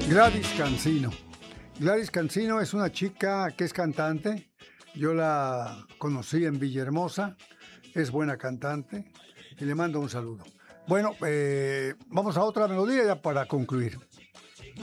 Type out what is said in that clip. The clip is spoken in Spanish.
Gladys Cancino. Gladys Cancino es una chica que es cantante. Yo la conocí en Villahermosa. Es buena cantante y le mando un saludo. Bueno, vamos a otra melodía ya para concluir.